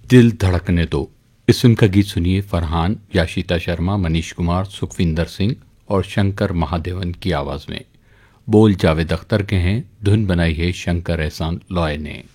दिल धड़कने दो। इस फिल्म का गीत सुनिए फरहान, याशिता शर्मा, मनीष कुमार, सुखविंदर सिंह और शंकर महादेवन की आवाज में। बोल जावेद अख्तर के हैं, धुन बनाई है शंकर एहसान लॉय ने।